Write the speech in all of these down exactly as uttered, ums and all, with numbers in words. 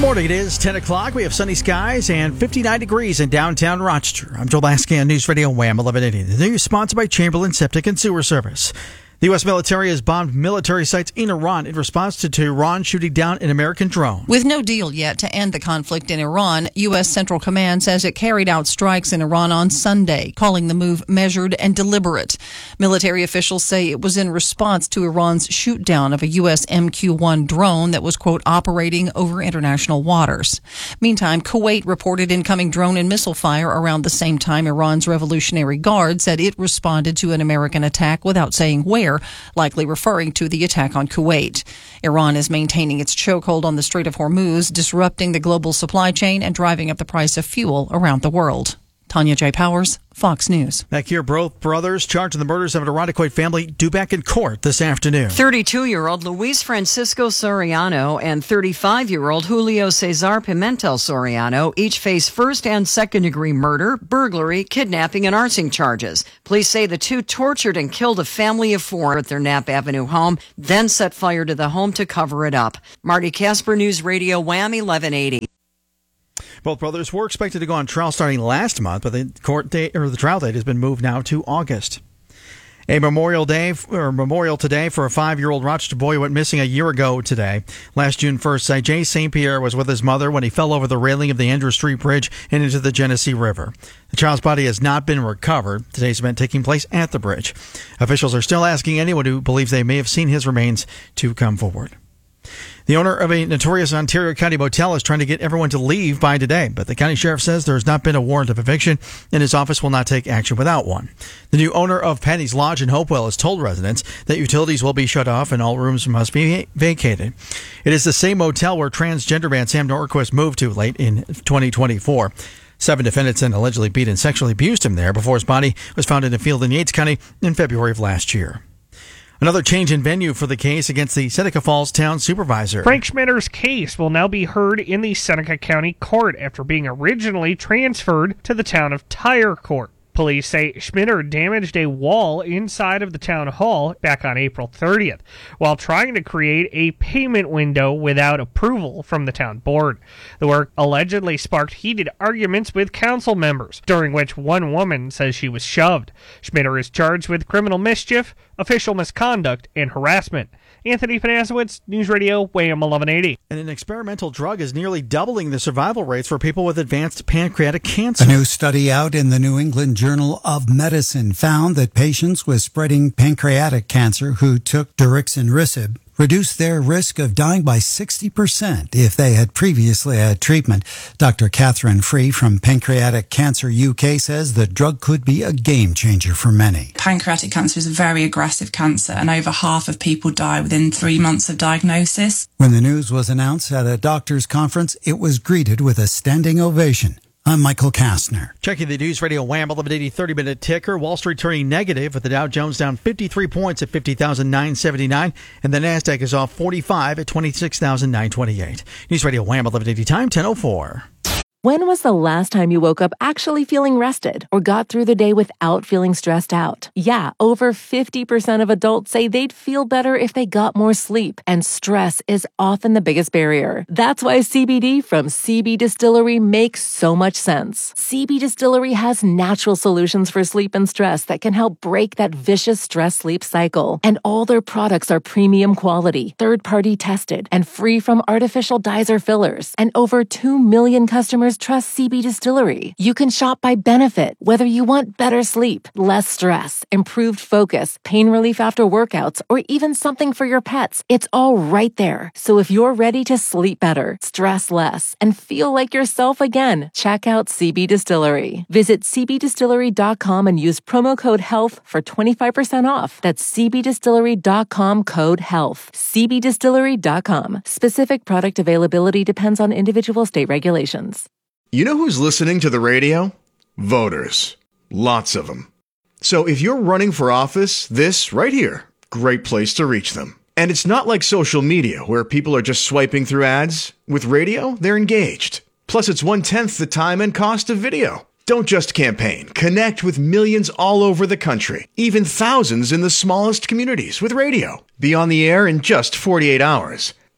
Good morning. It is ten o'clock. We have sunny skies and fifty-nine degrees in downtown Rochester. I'm Joel Lasky on News Radio Wham eleven eighty. The news sponsored by Chamberlain Septic and Sewer Service. The U S military has bombed military sites in Iran in response to Tehran shooting down an American drone. With no deal yet to end the conflict in Iran, U S Central Command says it carried out strikes in Iran on Sunday, calling the move measured and deliberate. Military officials say it was in response to Iran's shoot down of a U S M Q one drone that was, quote, operating over international waters. Meantime, Kuwait reported incoming drone and missile fire around the same time Iran's Revolutionary Guard said it responded to an American attack without saying where, likely referring to the attack on Kuwait. Iran is maintaining its chokehold on the Strait of Hormuz, disrupting the global supply chain and driving up the price of fuel around the world. Tanya J. Powers, Fox News. Back here, both brothers charged in the murders of an Irondequoit family due back in court this afternoon. thirty-two-year-old Luis Francisco Soriano and thirty-five-year-old Julio Cesar Pimentel Soriano each face first and second-degree murder, burglary, kidnapping, and arson charges. Police say the two tortured and killed a family of four at their Knapp Avenue home, then set fire to the home to cover it up. Marty Casper, News Radio Wham eleven eighty. Both brothers were expected to go on trial starting last month, but the court date or the trial date has been moved now to August. A memorial day or memorial today for a five-year-old Rochester boy who went missing a year ago today. Last June first, Jay Saint Pierre was with his mother when he fell over the railing of the Andrew Street Bridge and into the Genesee River. The child's body has not been recovered. Today's event taking place at the bridge. Officials are still asking anyone who believes they may have seen his remains to come forward. The owner of a notorious Ontario County motel is trying to get everyone to leave by today, but the county sheriff says there has not been a warrant of eviction and his office will not take action without one. The new owner of Penny's Lodge in Hopewell has told residents that utilities will be shut off and all rooms must be vacated. It is the same motel where transgender man Sam Norquist moved to late in twenty twenty-four. Seven defendants then allegedly beat and sexually abused him there before his body was found in a field in Yates County in February of last year. Another change in venue for the case against the Seneca Falls town supervisor. Frank Schmitter's case will now be heard in the Seneca County Court after being originally transferred to the town of Tyre Court. Police say Schmitter damaged a wall inside of the town hall back on April thirtieth while trying to create a payment window without approval from the town board. The work allegedly sparked heated arguments with council members, during which one woman says she was shoved. Schmitter is charged with criminal mischief, official misconduct, and harassment. Anthony Panasiewicz, News Radio, Wham eleven eighty. And an experimental drug is nearly doubling the survival rates for people with advanced pancreatic cancer. A new study out in the New England Journal of Medicine found that patients with spreading pancreatic cancer who took daraxonrasib reduced their risk of dying by sixty percent if they had previously had treatment. Doctor Catherine Free from Pancreatic Cancer U K says the drug could be a game changer for many. Pancreatic cancer is a very aggressive cancer, and over half of people die within three months of diagnosis. When the news was announced at a doctor's conference, it was greeted with a standing ovation. I'm Michael Kastner. Checking the News Radio Wham eleven eighty thirty-minute ticker. Wall Street turning negative with the Dow Jones down fifty-three points at fifty thousand nine hundred seventy-nine, and the Nasdaq is off forty-five at twenty-six thousand nine hundred twenty-eight. News Radio Wham eleven eighty time ten oh four. When was the last time you woke up actually feeling rested or got through the day without feeling stressed out? Yeah, over fifty percent of adults say they'd feel better if they got more sleep, and stress is often the biggest barrier. That's why C B D from C B Distillery makes so much sense. C B Distillery has natural solutions for sleep and stress that can help break that vicious stress-sleep cycle. And all their products are premium quality, third-party tested, and free from artificial dyes or fillers. And over two million customers trust C B Distillery. You can shop by benefit, whether you want better sleep, less stress, improved focus, pain relief after workouts, or even something for your pets. It's all right there. So if you're ready to sleep better, stress less, and feel like yourself again, check out C B Distillery. Visit c b distillery dot com and use promo code HEALTH for twenty-five percent off. That's c b distillery dot com code HEALTH. c b distillery dot com. Specific product availability depends on individual state regulations. You know who's listening to the radio? Voters. Lots of them. So if you're running for office, this right here, great place to reach them. And it's not like social media where people are just swiping through ads. With radio, they're engaged. Plus, it's one-tenth the time and cost of video. Don't just campaign. Connect with millions all over the country, even thousands in the smallest communities with radio. Be on the air in just forty-eight hours.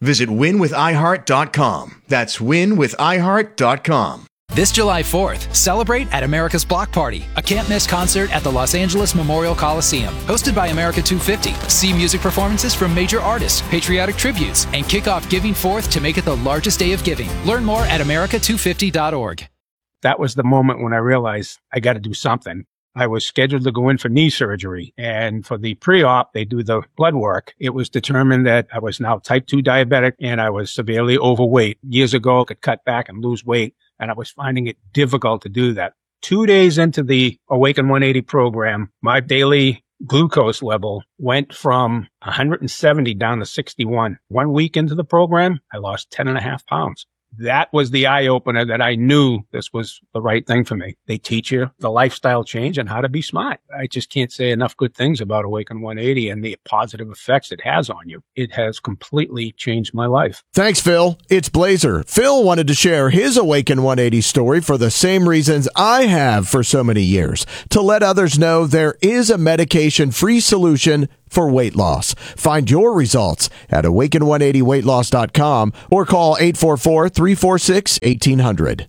Visit win with i heart dot com. That's win with i heart dot com. This July fourth, celebrate at America's Block Party, a can't-miss concert at the Los Angeles Memorial Coliseum. Hosted by America two fifty, see music performances from major artists, patriotic tributes, and kick off Giving Fourth to make it the largest day of giving. Learn more at america two fifty dot org. That was the moment when I realized I got to do something. I was scheduled to go in for knee surgery, and for the pre-op, they do the blood work. It was determined that I was now type two diabetic and I was severely overweight. Years ago, I could cut back and lose weight, and I was finding it difficult to do that. Two days into the Awaken one eighty program, my daily glucose level went from one hundred seventy down to sixty-one. One week into the program, I lost ten and a half pounds. That was the eye-opener that I knew this was the right thing for me. They teach you the lifestyle change and how to be smart. I just can't say enough good things about Awaken one eighty and the positive effects it has on you. It has completely changed my life. Thanks, Phil. It's Blazer. Phil wanted to share his Awaken one eighty story for the same reasons I have for so many years, to let others know there is a medication-free solution for weight loss. Find your results at awaken one eighty weight loss dot com or call eight four four, three four six, one eight hundred.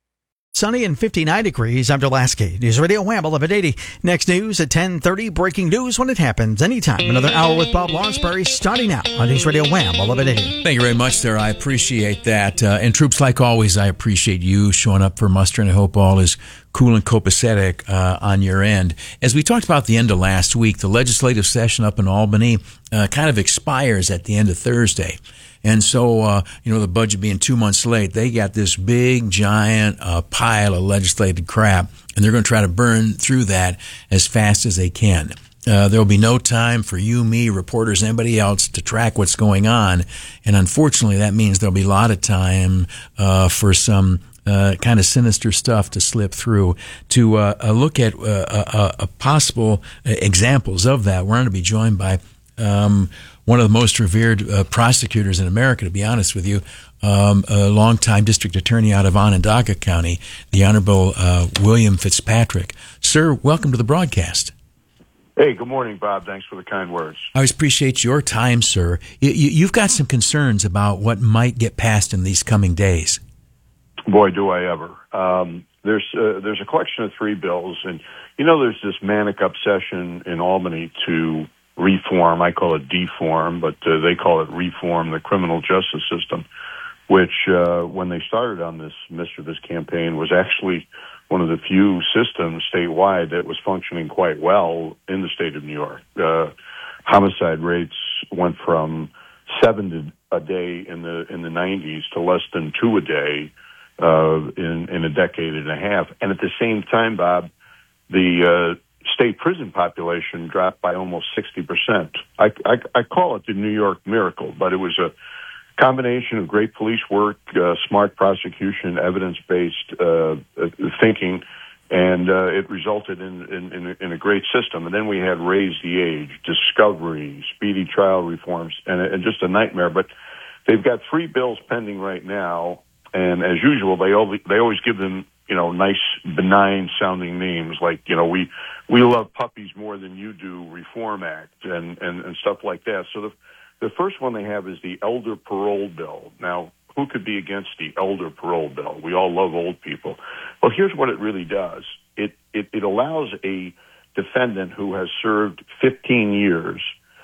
Sunny and fifty-nine degrees. I'm Dulaski. News Radio Wham eleven eighty. Next news at ten thirty. Breaking news when it happens. Anytime. Another hour with Bob Lonsberry starting now on News Radio Wham eleven eighty. Thank you very much, sir. I appreciate that. Uh, and troops, like always, I appreciate you showing up for muster, and I hope all is cool and copacetic uh, on your end. As we talked about the end of last week, the legislative session up in Albany uh, kind of expires at the end of Thursday. And so, uh, you know, the budget being two months late, they got this big, giant uh, pile of legislated crap, and they're going to try to burn through that as fast as they can. Uh, there will be no time for you, me, reporters, anybody else to track what's going on. And unfortunately, that means there'll be a lot of time uh, for some Uh, kind of sinister stuff to slip through. To uh, uh, look at uh, uh, uh, possible uh, examples of that, we're going to be joined by um, one of the most revered uh, prosecutors in America, to be honest with you, um, a longtime district attorney out of Onondaga County, the Honorable uh, William Fitzpatrick. Sir, welcome to the broadcast. Hey, good morning, Bob. Thanks for the kind words. I always appreciate your time, sir. You, you, you've got some concerns about what might get passed in these coming days. Boy, do I ever. Um, there's uh, there's a collection of three bills, and you know there's this manic obsession in Albany to reform. I call it deform, but uh, they call it reform the criminal justice system, which uh, when they started on this mischievous campaign was actually one of the few systems statewide that was functioning quite well in the state of New York. Uh, homicide rates went from seven to a day in the in the nineties to less than two a day Uh, in, in a decade and a half. And at the same time, Bob, the uh, state prison population dropped by almost sixty percent. I, I, I call it the New York miracle, but it was a combination of great police work, uh, smart prosecution, evidence-based uh, thinking, and uh, it resulted in, in, in, a, in a great system. And then we had Raise the Age, Discovery, speedy trial reforms, and, and just a nightmare. But they've got three bills pending right now. And as usual, they always, they always give them, you know, nice, benign-sounding names like, you know, we we love puppies more than you do, Reform Act, and, and, and stuff like that. So the the first one they have is the Elder Parole Bill. Now, who could be against the Elder Parole Bill? We all love old people. Well, here's what it really does. It it, it allows a defendant who has served fifteen years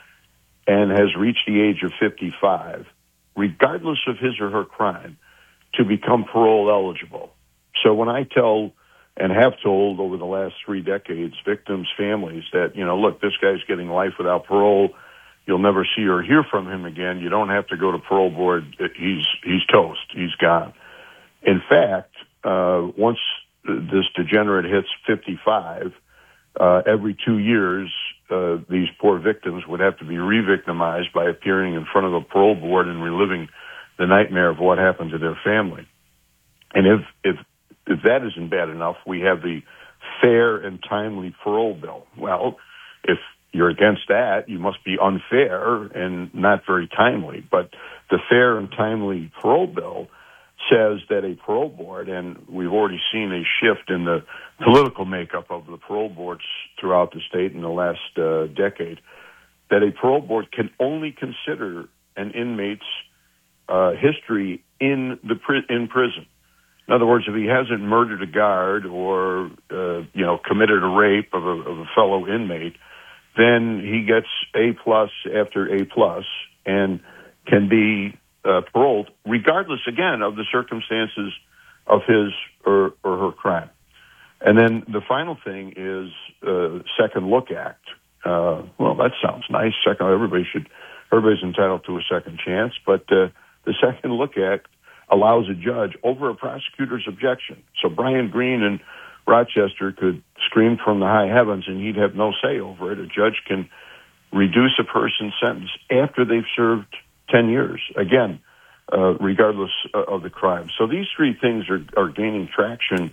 and has reached the age of fifty-five, regardless of his or her crime, to become parole eligible. So when I tell and have told over the last three decades victims' families that, you know, look, this guy's getting life without parole, you'll never see or hear from him again, you don't have to go to parole board, he's he's toast, he's gone. In fact, uh, once this degenerate hits fifty-five, uh, every two years, uh, these poor victims would have to be re-victimized by appearing in front of a parole board and reliving the nightmare of what happened to their family. And if, if, if that isn't bad enough, we have the Fair and Timely Parole Bill. Well, if you're against that, you must be unfair and not very timely. But the Fair and Timely Parole Bill says that a parole board, and we've already seen a shift in the political makeup of the parole boards throughout the state in the last uh, decade, that a parole board can only consider an inmate's uh, history in the pri- in prison. In other words, if he hasn't murdered a guard or uh, you know committed a rape of a, of a fellow inmate, then he gets A plus after A plus and can be uh, paroled, regardless again of the circumstances of his or, or her crime. And then the final thing is uh, Second Look Act. Uh, well, that sounds nice. Second, everybody should, everybody's entitled to a second chance. But uh, the Second Look Act allows a judge over a prosecutor's objection. So Brian Green in Rochester could scream from the high heavens, and he'd have no say over it. A judge can reduce a person's sentence after they've served ten years. Again, uh, regardless of the crime. So these three things are, are gaining traction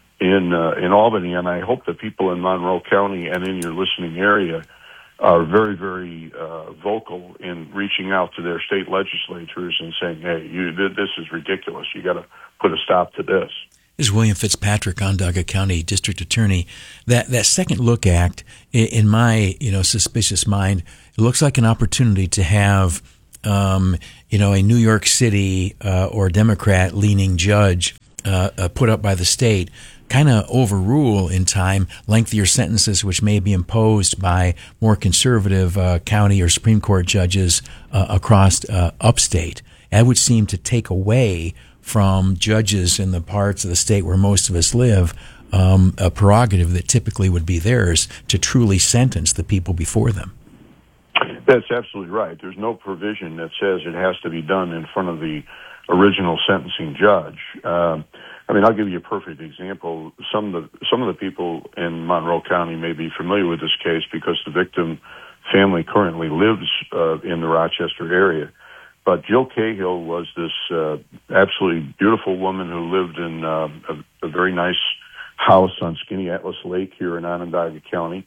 in uh, in Albany, and I hope that people in Monroe County and in your listening area are very, very uh, vocal in reaching out to their state legislatures and saying, hey, you, this is ridiculous. You got to put a stop to this. This is William Fitzpatrick, Onondaga County District Attorney. That that Second Look Act, in my you know suspicious mind, it looks like an opportunity to have um, you know a New York City uh, or Democrat-leaning judge uh, uh, put up by the state kind of overrule in time lengthier sentences which may be imposed by more conservative uh, county or Supreme Court judges uh, across uh, upstate. That would seem to take away from judges in the parts of the state where most of us live um, a prerogative that typically would be theirs to truly sentence the people before them. That's absolutely right. There's no provision that says it has to be done in front of the original sentencing judge. Um, I mean, I'll give you a perfect example. Some of the some of the people in Monroe County may be familiar with this case because the victim family currently lives uh, in the Rochester area. But Jill Cahill was this uh, absolutely beautiful woman who lived in uh, a, a very nice house on Skinny Atlas Lake here in Onondaga County.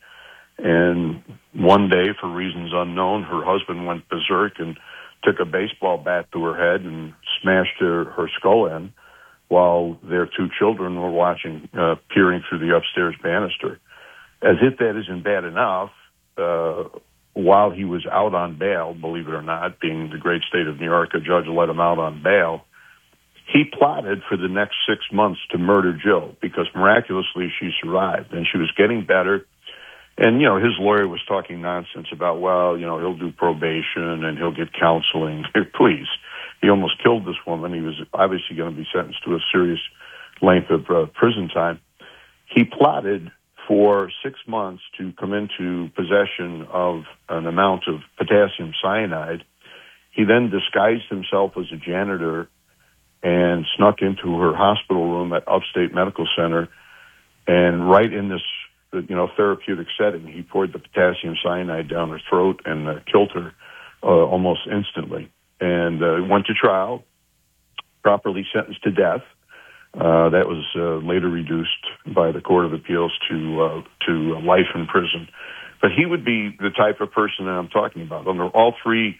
And one day, for reasons unknown, her husband went berserk and took a baseball bat to her head and smashed her, her skull in, while their two children were watching, uh, peering through the upstairs banister. As if that isn't bad enough, uh, while he was out on bail, believe it or not, being the great state of New York, a judge let him out on bail, he plotted for the next six months to murder Jill because miraculously she survived and she was getting better. And, you know, his lawyer was talking nonsense about, well, you know, he'll do probation and he'll get counseling. Please. He almost killed this woman. He was obviously going to be sentenced to a serious length of uh, prison time. He plotted for six months to come into possession of an amount of potassium cyanide. He then disguised himself as a janitor and snuck into her hospital room at Upstate Medical Center. And right in this, you know, therapeutic setting, he poured the potassium cyanide down her throat and uh, killed her uh, almost instantly. And uh, went to trial, properly sentenced to death. Uh, that was uh, later reduced by the Court of Appeals to uh, to life in prison. But he would be the type of person that I'm talking about. Under all three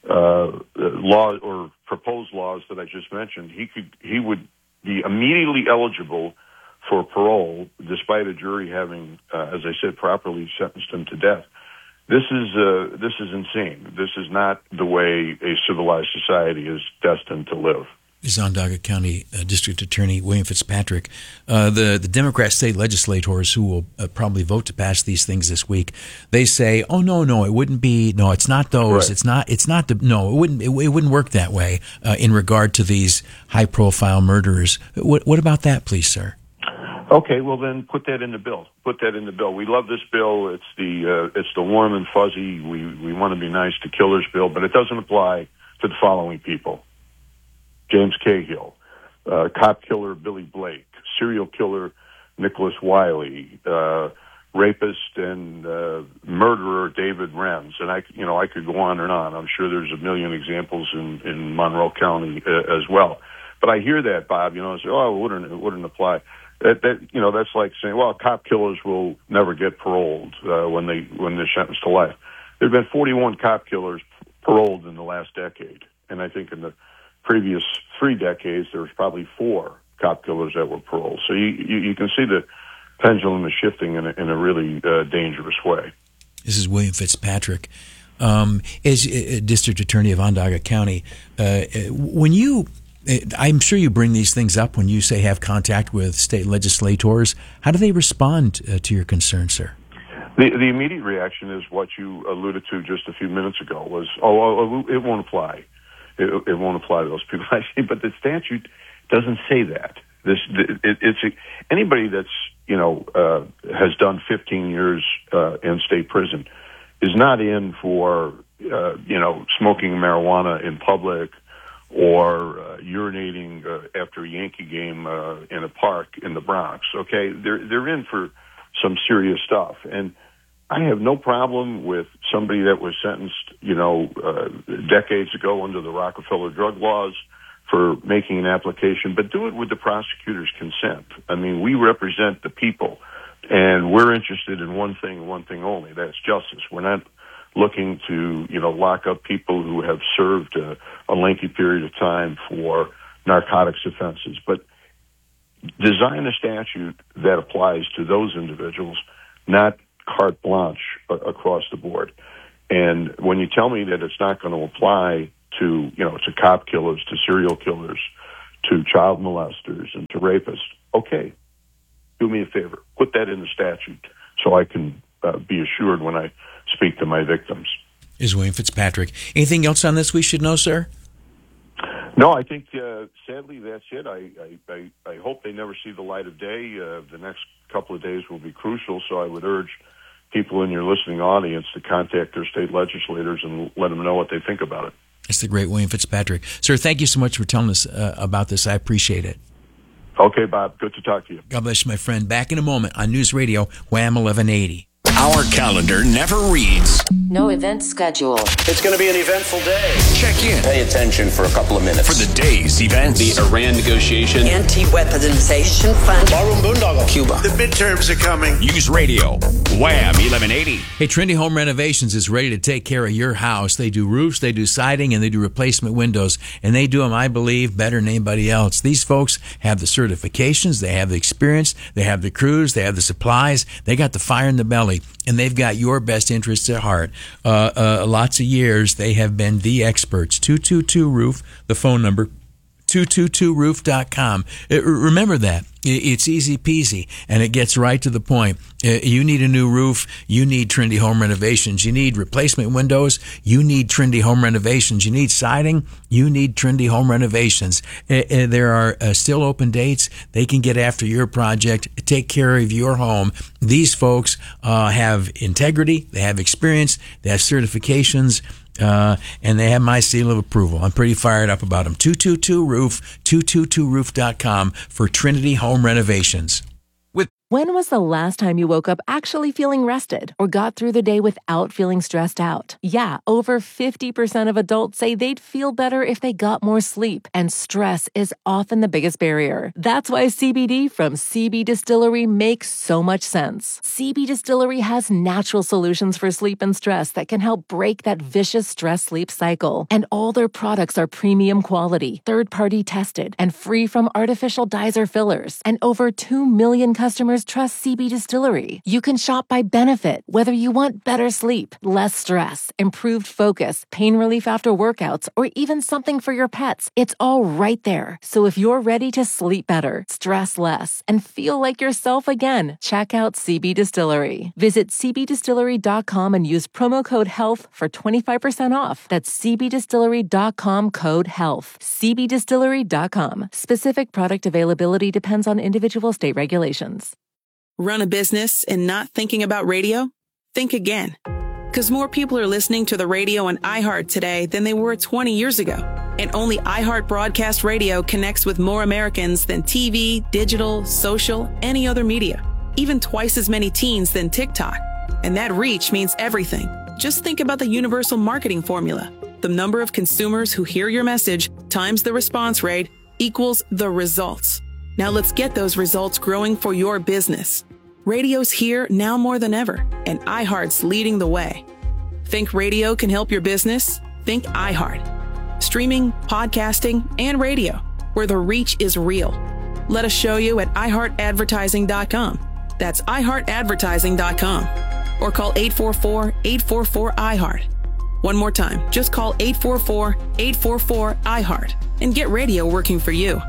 uh, laws or proposed laws that I just mentioned, he could he would be immediately eligible for parole, despite a jury having, uh, as I said, properly sentenced him to death. This is uh, this is insane. This is not the way a civilized society is destined to live. This is Onondaga County uh, District Attorney William Fitzpatrick. Uh, the the Democrat state legislators who will uh, probably vote to pass these things this week, they say, "Oh no, no, it wouldn't be. No, it's not those. Right. It's not. It's not the. No, it wouldn't. It, it wouldn't work that way uh, in regard to these high profile murderers." What what about that, please, sir? Okay, well then put that in the bill. Put that in the bill. We love this bill. It's the uh, it's the warm and fuzzy. We we want to be nice to killers bill, but it doesn't apply to the following people: James Cahill, uh, cop killer Billy Blake, serial killer Nicholas Wiley, uh, rapist and uh, murderer David Renz, and I you know I could go on and on. I'm sure there's a million examples in in Monroe County uh, as well. But I hear that, Bob. You know, I say, oh, it wouldn't it wouldn't apply. That, that you know, that's like saying, well, cop killers will never get paroled uh, when they when they're sentenced to life. There have been forty-one cop killers paroled in the last decade, and I think in the previous three decades there was probably four cop killers that were paroled. So you you, you can see the pendulum is shifting in a, in a really uh, dangerous way. This is William Fitzpatrick. um, as uh, District Attorney of Onondaga County, uh, when you, I'm sure you bring these things up when you say have contact with state legislators. How do they respond uh, to your concerns, sir? The, the immediate reaction is what you alluded to just a few minutes ago was, oh, oh it won't apply. It, it won't apply to those people. I say, but the statute doesn't say that. This, it, it's a, anybody that's, you know, uh, has done fifteen years uh, in state prison is not in for, uh, you know, smoking marijuana in public or uh, urinating uh, after a Yankee game uh, in a park in the Bronx. Okay, they're they're in for some serious stuff, and I have no problem with somebody that was sentenced, you know, uh, decades ago under the Rockefeller drug laws for making an application, but do it with the prosecutor's consent. I mean, we represent the people, and we're interested in one thing and one thing only. That's justice. We're not looking to, you know, lock up people who have served a, a lengthy period of time for narcotics offenses, but design a statute that applies to those individuals, not carte blanche across the board. And when you tell me that it's not going to apply to, you know, to cop killers, to serial killers, to child molesters, and to rapists, okay, do me a favor, put that in the statute so I can uh, be assured when I speak to my victims. Is William Fitzpatrick. Anything else on this we should know, sir? No, I think, uh, sadly, that's it. I, I, I, I hope they never see the light of day. Uh, the next couple of days will be crucial, so I would urge people in your listening audience to contact their state legislators and let them know what they think about it. It's the great William Fitzpatrick. Sir, thank you so much for telling us uh, about this. I appreciate it. Okay, Bob. Good to talk to you. God bless you, my friend. Back in a moment on News Radio, Wham eleven eighty. Our calendar never reads. No event schedule. It's going to be an eventful day. Check in. Pay attention for a couple of minutes. For the day's events. The Iran negotiation. Anti-weaponization fund. Barroom Boondoggle. Cuba. The midterms are coming. News Radio. Wham eleven eighty. Hey, Trinity Home Renovations is ready to take care of your house. They do roofs, they do siding, and they do replacement windows. And they do them, I believe, better than anybody else. These folks have the certifications, they have the experience, they have the crews, they have the supplies, they got the fire in the belly. And they've got your best interests at heart. Uh, uh, lots of years, they have been the experts. two two two roof, the phone number, two two two roof dot com. Uh, remember that. It's easy peasy, and it gets right to the point. Uh, you need a new roof. You need Trinity Home Renovations. You need replacement windows. You need Trinity Home Renovations. You need siding. You need Trinity Home Renovations. Uh, uh, there are uh, still open dates. They can get after your project, take care of your home. These folks uh, have integrity. They have experience. They have certifications. Uh, and they have my seal of approval. I'm pretty fired up about them. two two two roof, two two two roof dot com for Trinity Home Renovations. When was the last time you woke up actually feeling rested or got through the day without feeling stressed out? Yeah, over fifty percent of adults say they'd feel better if they got more sleep, and stress is often the biggest barrier. That's why C B D from C B Distillery makes so much sense. C B Distillery has natural solutions for sleep and stress that can help break that vicious stress-sleep cycle. And all their products are premium quality, third-party tested, and free from artificial dyes or fillers. And over two million customers trust C B Distillery. You can shop by benefit, whether you want better sleep, less stress, improved focus, pain relief after workouts, or even something for your pets. It's all right there. So if you're ready to sleep better, stress less, and feel like yourself again, check out C B Distillery. Visit c b distillery dot com and use promo code HEALTH for twenty-five percent off. That's c b distillery dot com code HEALTH. c b distillery dot com. Specific product availability depends on individual state regulations. Run a business and not thinking about radio? Think again. Because more people are listening to the radio on iHeart today than they were twenty years ago. And only iHeart Broadcast Radio connects with more Americans than T V, digital, social, any other media. Even twice as many teens than TikTok. And that reach means everything. Just think about the universal marketing formula. The number of consumers who hear your message times the response rate equals the results. Now let's get those results growing for your business. Radio's here now more than ever, and iHeart's leading the way. Think radio can help your business? Think iHeart. Streaming, podcasting, and radio, where the reach is real. Let us show you at i heart advertising dot com. That's i heart advertising dot com. Or call eight four four, eight four four, I heart. One more time, just call eight four four, eight four four, I heart and get radio working for you.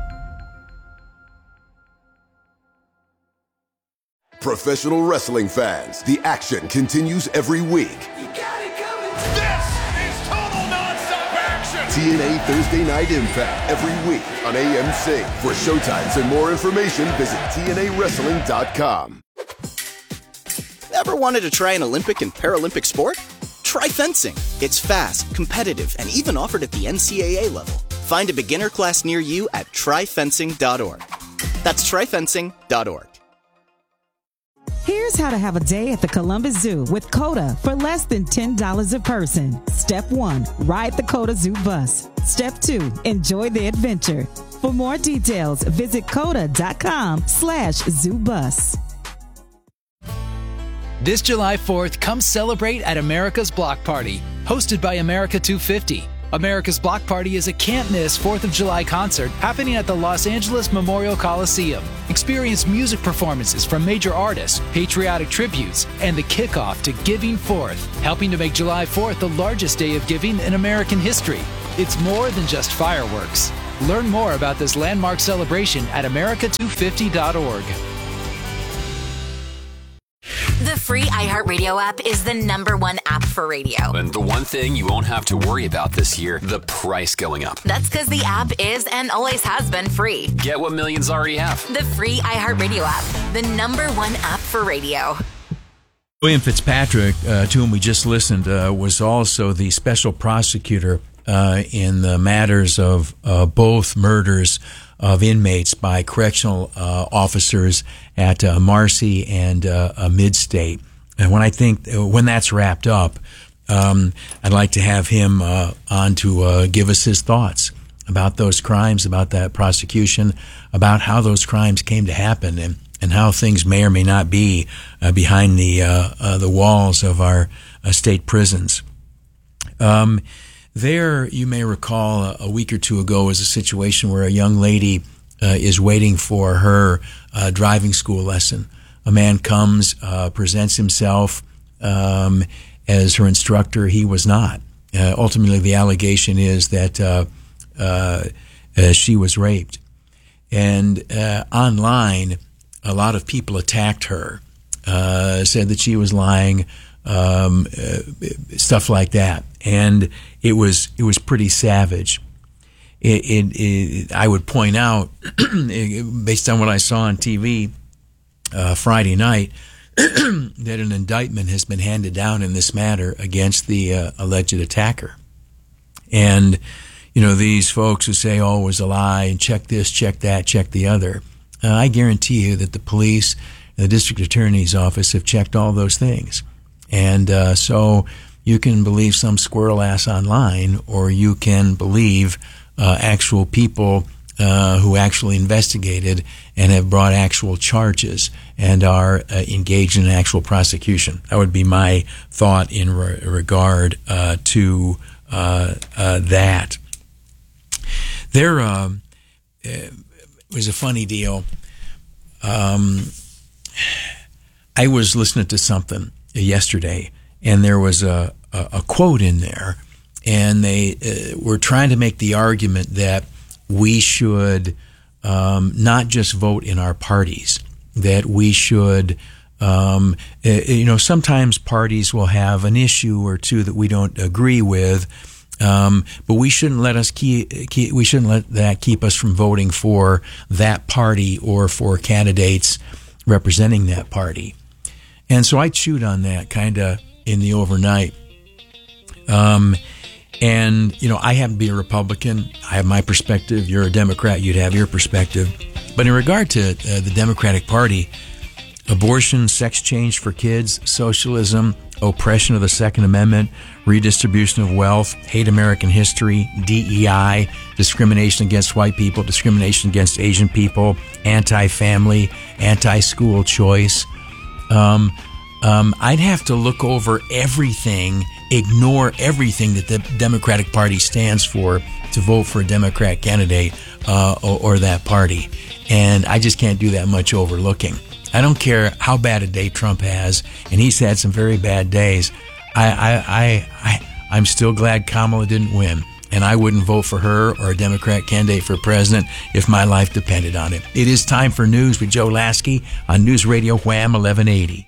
Professional wrestling fans, the action continues every week. This is total nonstop action. T N A Thursday Night Impact every week on A M C. For showtimes and more information, visit T N A wrestling dot com. Ever wanted to try an Olympic and Paralympic sport? Try fencing. It's fast, competitive, and even offered at the N C A A level. Find a beginner class near you at try fencing dot org. That's try fencing dot org. Here's how to have a day at the Columbus Zoo with COTA for less than ten dollars a person. Step one, ride the COTA Zoo bus. Step two, enjoy the adventure. For more details, visit coda dot com slash zoo bus. This July fourth, come celebrate at America's Block Party, hosted by America two fifty. America's Block Party is a can't-miss fourth of July concert happening at the Los Angeles Memorial Coliseum. Experience music performances from major artists, patriotic tributes, and the kickoff to Giving Forth, helping to make July fourth the largest day of giving in American history. It's more than just fireworks. Learn more about this landmark celebration at america two fifty dot org. The free iHeartRadio app is the number one app for radio. And the one thing you won't have to worry about this year, the price going up. That's because the app is and always has been free. Get what millions already have. The free iHeartRadio app, the number one app for radio. William Fitzpatrick, uh, to whom we just listened, uh, was also the special prosecutor uh, in the matters of uh, both murders of inmates by correctional uh, officers at uh, Marcy and uh, uh, Midstate. And when I think when that's wrapped up, um, I'd like to have him uh, on to uh, give us his thoughts about those crimes, about that prosecution, about how those crimes came to happen, and, and how things may or may not be uh, behind the uh, uh, the walls of our uh, state prisons. Um, There, you may recall, a week or two ago was a situation where a young lady uh, is waiting for her uh, driving school lesson. A man comes, uh, presents himself um, as her instructor. He was not. Uh, ultimately, the allegation is that uh, uh, uh, she was raped. And uh, online, a lot of people attacked her, uh, said that she was lying, um, uh, stuff like that. And it was it was pretty savage. It, it, it, I would point out, based on what I saw on T V uh, Friday night, that an indictment has been handed down in this matter against the uh, alleged attacker. And, you know, these folks who say, oh, it was a lie, and check this, check that, check the other, uh, I guarantee you that the police and the district attorney's office have checked all those things. And uh, so you can believe some squirrel ass online, or you can believe uh, actual people uh, who actually investigated and have brought actual charges and are uh, engaged in actual prosecution. That would be my thought in re- regard uh, to uh, uh, that. There uh, was a funny deal. Um, I was listening to something yesterday, and there was a, a, a quote in there, and they uh, were trying to make the argument that we should um, not just vote in our parties, that we should, um, uh, you know, sometimes parties will have an issue or two that we don't agree with, um, but we shouldn't let us keep, keep, we shouldn't let that keep us from voting for that party or for candidates representing that party. And so I chewed on that kind of in the overnight. Um, and, you know, I happen to be a Republican. I have my perspective. You're a Democrat. You'd have your perspective. But in regard to uh, the Democratic Party, abortion, sex change for kids, socialism, oppression of the Second Amendment, redistribution of wealth, hate American history, D E I, discrimination against white people, discrimination against Asian people, anti-family, anti-school choice. Um, um, I'd have to look over everything, ignore everything that the Democratic Party stands for to vote for a Democrat candidate uh, or, or that party. And I just can't do that much overlooking. I don't care how bad a day Trump has, and he's had some very bad days. I I I, I'm still glad Kamala didn't win. And I wouldn't vote for her or a Democrat candidate for president if my life depended on it. It is time for news with Joe Lasky on News Radio Wham eleven eighty.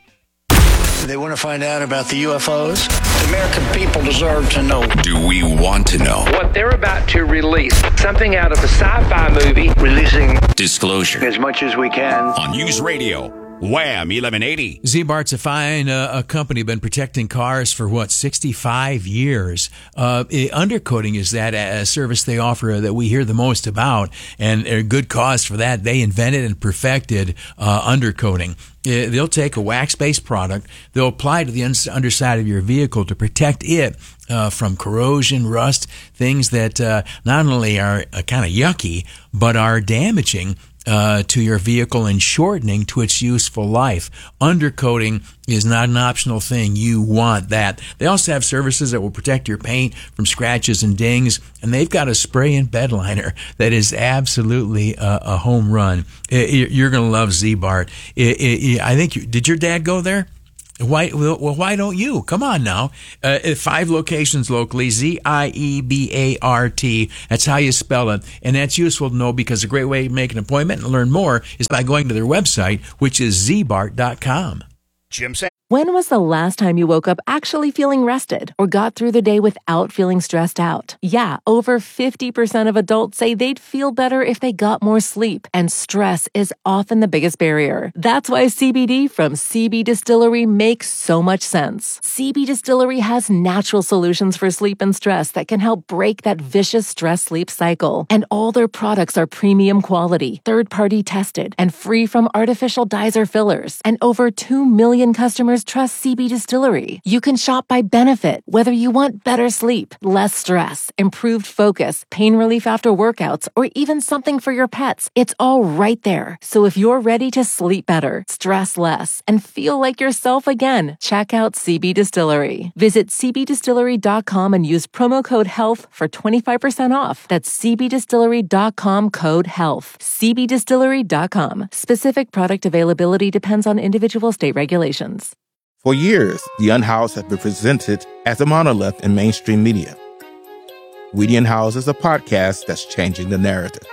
They want to find out about the U F Os. The American people deserve to know. Do we want to know? What they're about to release, something out of a sci-fi movie. Releasing disclosure as much as we can on News Radio Wham eleven eighty. Z-Bart's a fine uh, a company, been protecting cars for, what, sixty-five years. Uh, it, undercoating is that a service they offer that we hear the most about, and a good cause for that. They invented and perfected uh, undercoating. Uh, they'll take a wax-based product, they'll apply to the un- underside of your vehicle to protect it uh, from corrosion, rust, things that uh, not only are uh, kind of yucky, but are damaging Uh, to your vehicle and shortening to its useful life. Undercoating is not an optional thing. You want that. They also have services that will protect your paint from scratches and dings, and they've got a spray-in bed liner that is absolutely a, a home run. It, it, you're going to love Z-Bart. It, it, I think, you, did your dad go there? Why, well, why don't you? Come on now. Uh, five locations locally, Z I E B A R T. That's how you spell it. And that's useful to know because a great way to make an appointment and learn more is by going to their website, which is z bart dot com. Jim said. When was the last time you woke up actually feeling rested or got through the day without feeling stressed out? Yeah, over fifty percent of adults say they'd feel better if they got more sleep, and stress is often the biggest barrier. That's why C B D from C B Distillery makes so much sense. C B Distillery has natural solutions for sleep and stress that can help break that vicious stress-sleep cycle. And all their products are premium quality, third-party tested, and free from artificial dyes or fillers. And over two million customers trust C B Distillery. You can shop by benefit, whether you want better sleep, less stress, improved focus, pain relief after workouts, or even something for your pets. It's all right there. So if you're ready to sleep better, stress less, and feel like yourself again, check out C B Distillery. Visit c b distillery dot com and use promo code HEALTH for twenty-five percent off. That's c b distillery dot com code HEALTH. c b distillery dot com. Specific product availability depends on individual state regulations. For years, The Unhoused has been presented as a monolith in mainstream media. We The Unhoused is a podcast that's changing the narrative.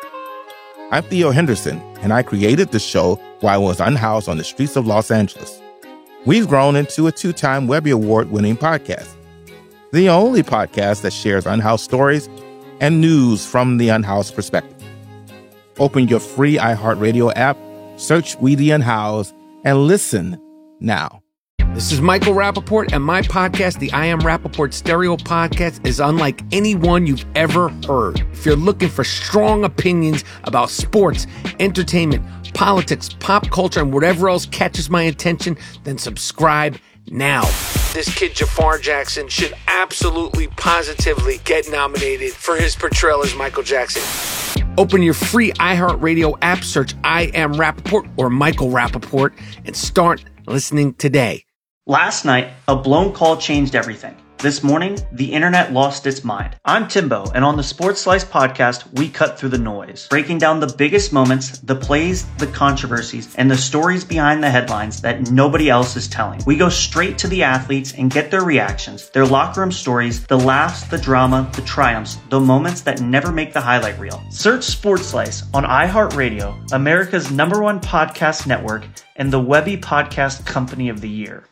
I'm Theo Henderson, and I created the show while I was unhoused on the streets of Los Angeles. We've grown into a two-time Webby Award-winning podcast, the only podcast that shares unhoused stories and news from the unhoused perspective. Open your free iHeartRadio app, search We The Unhoused, and listen now. This is Michael Rappaport, and my podcast, the I Am Rappaport Stereo Podcast, is unlike anyone you've ever heard. If you're looking for strong opinions about sports, entertainment, politics, pop culture, and whatever else catches my attention, then subscribe now. This kid, Jafar Jackson, should absolutely, positively get nominated for his portrayal as Michael Jackson. Open your free iHeartRadio app, search I Am Rappaport or Michael Rappaport, and start listening today. Last night, a blown call changed everything. This morning, the internet lost its mind. I'm Timbo, and on the Sports Slice podcast, we cut through the noise, breaking down the biggest moments, the plays, the controversies, and the stories behind the headlines that nobody else is telling. We go straight to the athletes and get their reactions, their locker room stories, the laughs, the drama, the triumphs, the moments that never make the highlight reel. Search Sports Slice on iHeartRadio, America's number one podcast network, and the Webby Podcast Company of the Year.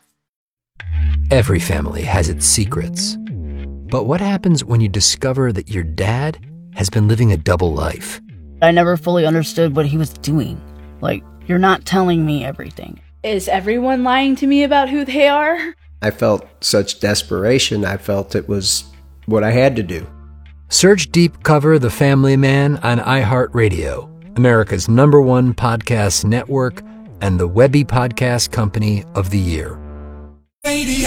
Every family has its secrets. But what happens when you discover that your dad has been living a double life? I never fully understood what he was doing. Like, you're not telling me everything. Is everyone lying to me about who they are? I felt such desperation. I felt it was what I had to do. Search Deep Cover The Family Man on iHeartRadio, America's number one podcast network, and the Webby Podcast Company of the Year. Radio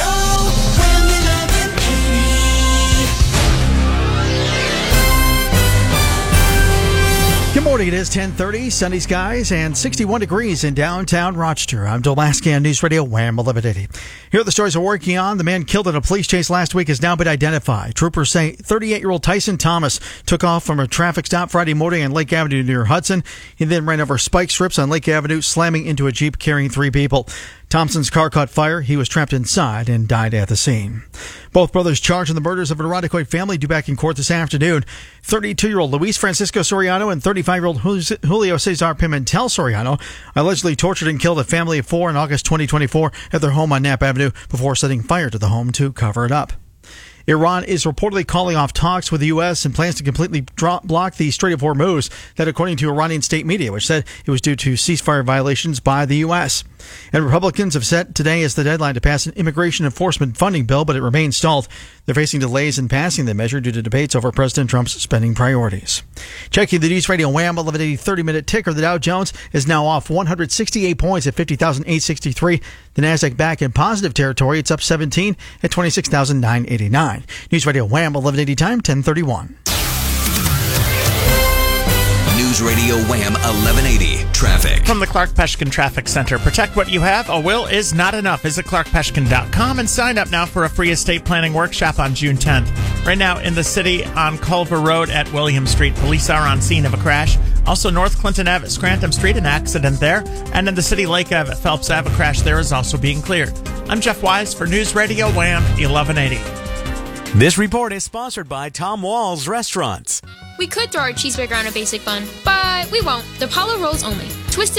Good morning. It is ten thirty, sunny skies, and sixty-one degrees in downtown Rochester. I'm Joe Lasky on News Radio Wham eleven eighty. Here are the stories we're working on. The man killed in a police chase last week has now been identified. Troopers say thirty-eight-year-old Tyson Thomas took off from a traffic stop Friday morning on Lake Avenue near Hudson. He then ran over spike strips on Lake Avenue, slamming into a Jeep carrying three people. Thompson's car caught fire. He was trapped inside and died at the scene. Both brothers charged in the murders of an Irondequoit family due back in court this afternoon. thirty-two-year-old Luis Francisco Soriano and thirty-five-year-old Julio Cesar Pimentel Soriano allegedly tortured and killed a family of four in August twenty twenty-four at their home on Knapp Avenue before setting fire to the home to cover it up. Iran is reportedly calling off talks with the U S and plans to completely drop, block the Strait of Hormuz, that according to Iranian state media, which said it was due to ceasefire violations by the U S. And Republicans have set today as the deadline to pass an immigration enforcement funding bill, but it remains stalled. They're facing delays in passing the measure due to debates over President Trump's spending priorities. Checking the News Radio Wham eleven eighty thirty-minute ticker, the Dow Jones is now off one hundred sixty-eight points at fifty thousand eight hundred sixty-three. The Nasdaq back in positive territory. It's up seventeen at twenty-six thousand nine hundred eighty-nine. News Radio Wham eleven eighty time, ten thirty-one. News Radio Wham eleven eighty traffic. From the Clark Peshkin Traffic Center. Protect what you have. A will is not enough. Visit clark peshkin dot com and sign up now for a free estate planning workshop on June tenth. Right now in the city on Culver Road at William Street, police are on scene of a crash. Also North Clinton Ave at Scranton Street, an accident there. And in the city Lake Ave at Phelps Ave, a crash there is also being cleared. I'm Jeff Wise for News Radio Wham eleven eighty. This report is sponsored by Tom Wall's Restaurants. We could throw our cheeseburger on a basic bun, but we won't. The Apollo rolls only.